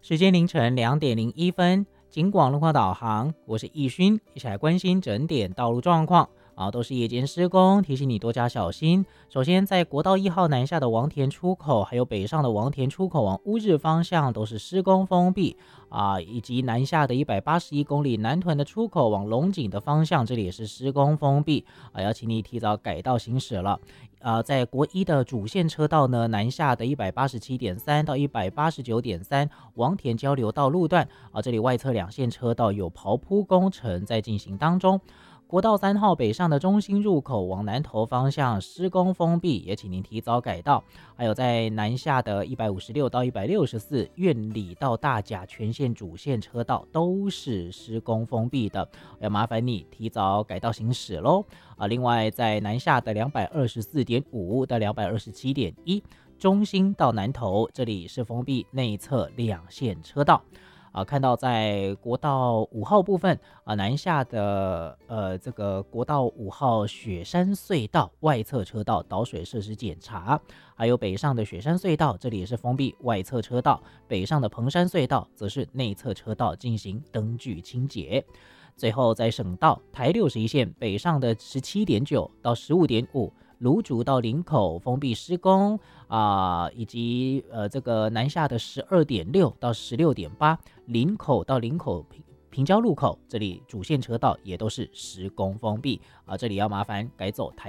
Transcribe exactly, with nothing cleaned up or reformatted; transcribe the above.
时间凌晨两点零一分，警广路况导航，我是易勋，一起来关心整点道路状况。啊，都是夜间施工，提醒你多加小心。首先，在国道一号南下的王田出口，还有北上的王田出口往乌日方向都是施工封闭啊，以及南下的一百八十一公里南屯的出口往龙井的方向，这里也是施工封闭啊，要请你提早改道行驶了。呃，在国一的主线车道呢，南下的一百八十七点三到一百八十九点三王田交流道路段啊，这里外侧两线车道有刨铺工程在进行当中。国道三号北上的中心入口往南投方向施工封闭，也请您提早改道。还有在南下的一百五十六到一百六十四苑里到大甲全线主线车道都是施工封闭的，要麻烦你提早改道行驶喽。啊，另外在南下的两百二十四点五到两百二十七点一中心到南投，这里是封闭内侧两线车道。啊，看到在国道五号部分啊，南下的呃这个国道五号雪山隧道外侧车道导水设施检查，还有北上的雪山隧道，这里也是封闭外侧车道，北上的彭山隧道则是内侧车道进行灯具清洁。最后在省道台六十一线北上的十七点九到十五点五。芦竹到林口封闭施工啊、呃，以及呃这个南下的十二点六到十六点八，林口到林口平平交路口，这里主线车道也都是施工封闭啊、呃，这里要麻烦改走台。